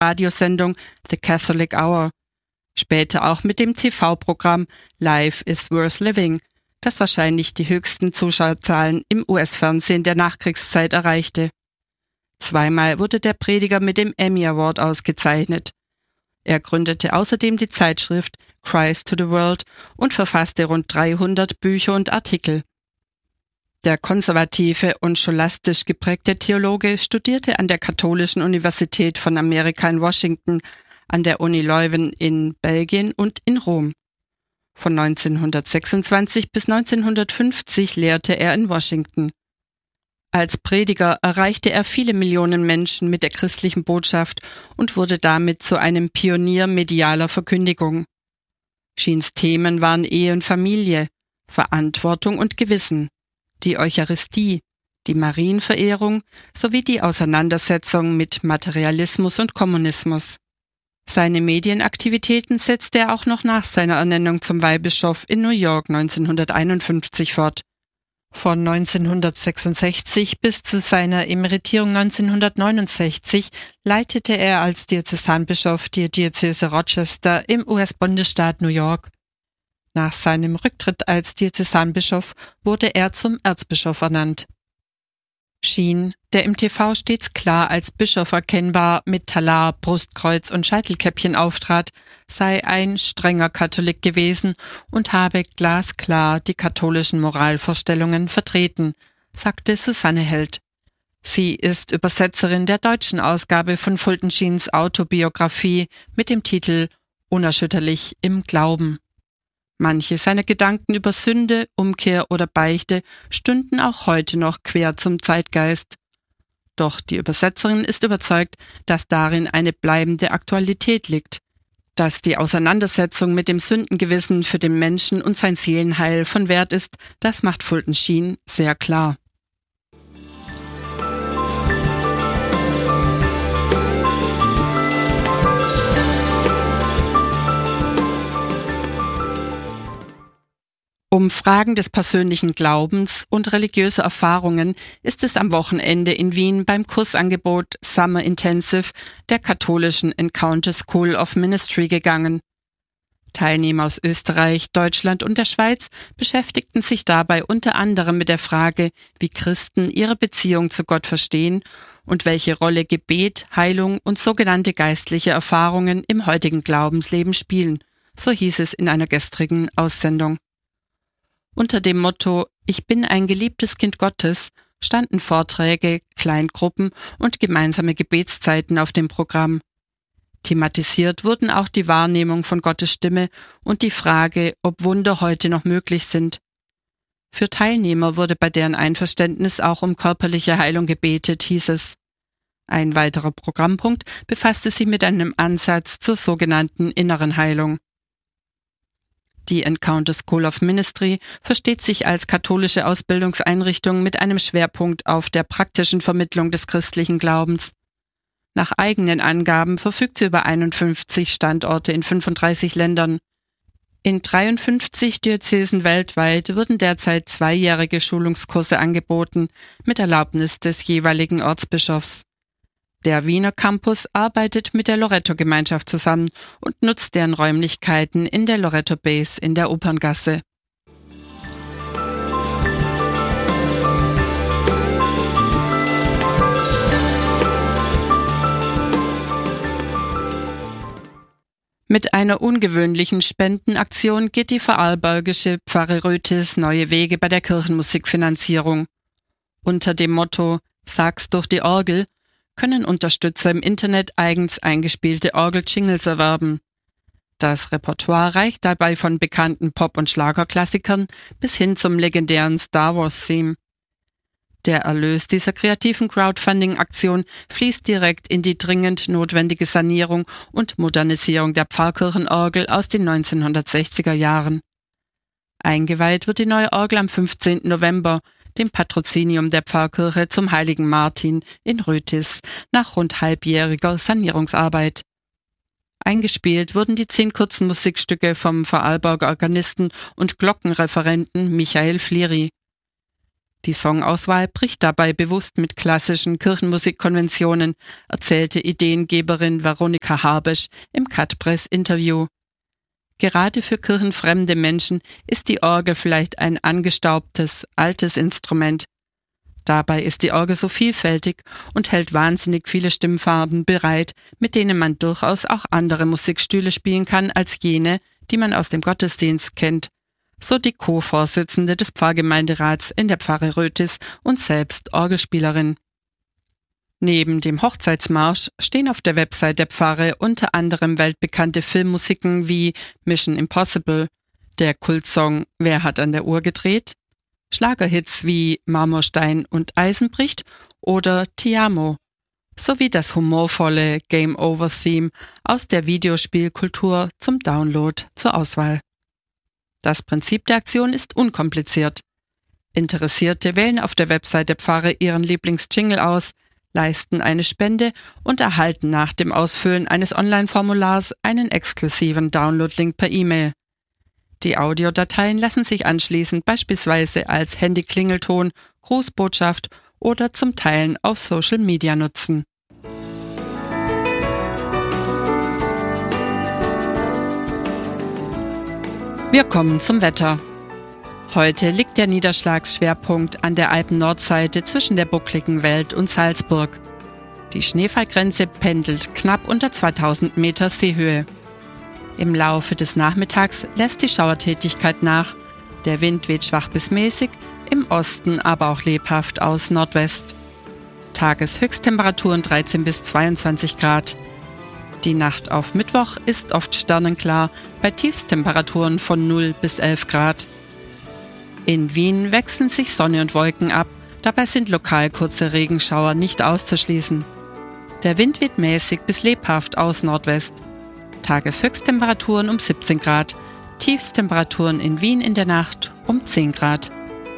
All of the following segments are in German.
Radiosendung The Catholic Hour, später auch mit dem TV-Programm Life is Worth Living, das wahrscheinlich die höchsten Zuschauerzahlen im US-Fernsehen der Nachkriegszeit erreichte. Zweimal wurde der Prediger mit dem Emmy Award ausgezeichnet. Er gründete außerdem die Zeitschrift Christ to the World und verfasste rund 300 Bücher und Artikel. Der konservative und scholastisch geprägte Theologe studierte an der Katholischen Universität von Amerika in Washington, an der Uni Leuven in Belgien und in Rom. Von 1926 bis 1950 lehrte er in Washington. Als Prediger erreichte er viele Millionen Menschen mit der christlichen Botschaft und wurde damit zu einem Pionier medialer Verkündigung. Sheens Themen waren Ehe und Familie, Verantwortung und Gewissen, die Eucharistie, die Marienverehrung sowie die Auseinandersetzung mit Materialismus und Kommunismus. Seine Medienaktivitäten setzte er auch noch nach seiner Ernennung zum Weihbischof in New York 1951 fort. Von 1966 bis zu seiner Emeritierung 1969 leitete er als Diözesanbischof die Diözese Rochester im US-Bundesstaat New York. Nach seinem Rücktritt als Diözesanbischof wurde er zum Erzbischof ernannt. Sheen, der im TV stets klar als Bischof erkennbar mit Talar, Brustkreuz und Scheitelkäppchen auftrat, sei ein strenger Katholik gewesen und habe glasklar die katholischen Moralvorstellungen vertreten, sagte Susanne Held. Sie ist Übersetzerin der deutschen Ausgabe von Fulton Sheens Autobiografie mit dem Titel »Unerschütterlich im Glauben«. Manche seiner Gedanken über Sünde, Umkehr oder Beichte stünden auch heute noch quer zum Zeitgeist. Doch die Übersetzerin ist überzeugt, dass darin eine bleibende Aktualität liegt. Dass die Auseinandersetzung mit dem Sündengewissen für den Menschen und sein Seelenheil von Wert ist, das macht Fulton Sheen sehr klar. Um Fragen des persönlichen Glaubens und religiöser Erfahrungen ist es am Wochenende in Wien beim Kursangebot Summer Intensive der katholischen Encounter School of Ministry gegangen. Teilnehmer aus Österreich, Deutschland und der Schweiz beschäftigten sich dabei unter anderem mit der Frage, wie Christen ihre Beziehung zu Gott verstehen und welche Rolle Gebet, Heilung und sogenannte geistliche Erfahrungen im heutigen Glaubensleben spielen, so hieß es in einer gestrigen Aussendung. Unter dem Motto »Ich bin ein geliebtes Kind Gottes« standen Vorträge, Kleingruppen und gemeinsame Gebetszeiten auf dem Programm. Thematisiert wurden auch die Wahrnehmung von Gottes Stimme und die Frage, ob Wunder heute noch möglich sind. Für Teilnehmer wurde bei deren Einverständnis auch um körperliche Heilung gebetet, hieß es. Ein weiterer Programmpunkt befasste sich mit einem Ansatz zur sogenannten inneren Heilung. Die Encounter School of Ministry versteht sich als katholische Ausbildungseinrichtung mit einem Schwerpunkt auf der praktischen Vermittlung des christlichen Glaubens. Nach eigenen Angaben verfügt sie über 51 Standorte in 35 Ländern. In 53 Diözesen weltweit wurden derzeit 2-jährige Schulungskurse angeboten, mit Erlaubnis des jeweiligen Ortsbischofs. Der Wiener Campus arbeitet mit der Loretto-Gemeinschaft zusammen und nutzt deren Räumlichkeiten in der Loretto Base in der Operngasse. Mit einer ungewöhnlichen Spendenaktion geht die vorarlbergische Pfarre Rötis neue Wege bei der Kirchenmusikfinanzierung. Unter dem Motto »Sag's durch die Orgel« können Unterstützer im Internet eigens eingespielte Orgel-Jingles erwerben. Das Repertoire reicht dabei von bekannten Pop- und Schlagerklassikern bis hin zum legendären Star Wars-Theme. Der Erlös dieser kreativen Crowdfunding-Aktion fließt direkt in die dringend notwendige Sanierung und Modernisierung der Pfarrkirchenorgel aus den 1960er Jahren. Eingeweiht wird die neue Orgel am 15. November, dem Patrozinium der Pfarrkirche zum Heiligen Martin in Rötis, nach rund halbjähriger Sanierungsarbeit. Eingespielt wurden die 10 kurzen Musikstücke vom Vorarlberger Organisten und Glockenreferenten Michael Flieri. Die Songauswahl bricht dabei bewusst mit klassischen Kirchenmusikkonventionen, erzählte Ideengeberin Veronika Habisch im Cut-Press-Interview. Gerade für kirchenfremde Menschen ist die Orgel vielleicht ein angestaubtes, altes Instrument. Dabei ist die Orgel so vielfältig und hält wahnsinnig viele Stimmfarben bereit, mit denen man durchaus auch andere Musikstile spielen kann als jene, die man aus dem Gottesdienst kennt. So die Co-Vorsitzende des Pfarrgemeinderats in der Pfarre Rötis und selbst Orgelspielerin. Neben dem Hochzeitsmarsch stehen auf der Website der Pfarre unter anderem weltbekannte Filmmusiken wie Mission Impossible, der Kultsong Wer hat an der Uhr gedreht?, Schlagerhits wie Marmorstein und Eisen bricht oder Ti amo, sowie das humorvolle Game Over Theme aus der Videospielkultur zum Download zur Auswahl. Das Prinzip der Aktion ist unkompliziert. Interessierte wählen auf der Website der Pfarre ihren Lieblingsjingle aus, leisten eine Spende und erhalten nach dem Ausfüllen eines Online-Formulars einen exklusiven Download-Link per E-Mail. Die Audiodateien lassen sich anschließend beispielsweise als Handy-Klingelton, Grußbotschaft oder zum Teilen auf Social Media nutzen. Wir kommen zum Wetter. Heute liegt der Niederschlagsschwerpunkt an der Alpen-Nordseite zwischen der buckligen Welt und Salzburg. Die Schneefallgrenze pendelt knapp unter 2000 Meter Seehöhe. Im Laufe des Nachmittags lässt die Schauertätigkeit nach. Der Wind weht schwach bis mäßig, im Osten aber auch lebhaft aus Nordwest. Tageshöchsttemperaturen 13 bis 22 Grad. Die Nacht auf Mittwoch ist oft sternenklar, bei Tiefsttemperaturen von 0 bis 11 Grad. In Wien wechseln sich Sonne und Wolken ab, dabei sind lokal kurze Regenschauer nicht auszuschließen. Der Wind weht mäßig bis lebhaft aus Nordwest. Tageshöchsttemperaturen um 17 Grad, Tiefsttemperaturen in Wien in der Nacht um 10 Grad.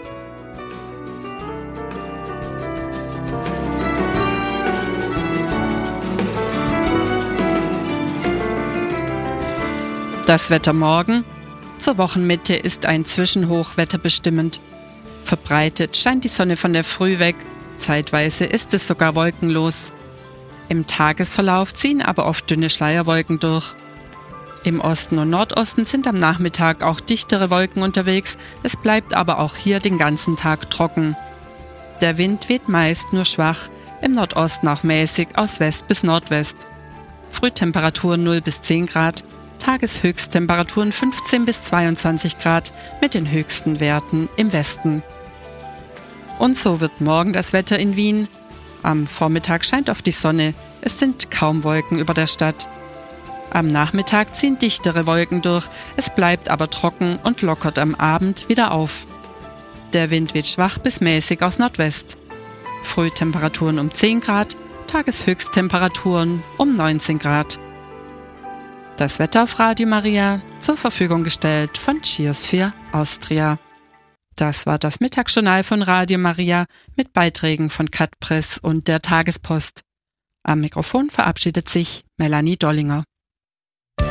Das Wetter morgen. Zur Wochenmitte ist ein Zwischenhochwetter bestimmend. Verbreitet scheint die Sonne von der Früh weg, zeitweise ist es sogar wolkenlos. Im Tagesverlauf ziehen aber oft dünne Schleierwolken durch. Im Osten und Nordosten sind am Nachmittag auch dichtere Wolken unterwegs, es bleibt aber auch hier den ganzen Tag trocken. Der Wind weht meist nur schwach, im Nordosten auch mäßig aus West bis Nordwest. Frühtemperaturen 0 bis 10 Grad, Tageshöchsttemperaturen 15 bis 22 Grad mit den höchsten Werten im Westen. Und so wird morgen das Wetter in Wien. Am Vormittag scheint oft die Sonne, es sind kaum Wolken über der Stadt. Am Nachmittag ziehen dichtere Wolken durch, es bleibt aber trocken und lockert am Abend wieder auf. Der Wind weht schwach bis mäßig aus Nordwest. Frühtemperaturen um 10 Grad, Tageshöchsttemperaturen um 19 Grad. Das Wetter auf Radio Maria, zur Verfügung gestellt von Cheers4 Austria. Das war das Mittagsjournal von Radio Maria mit Beiträgen von Cut Press und der Tagespost. Am Mikrofon verabschiedet sich Melanie Dollinger.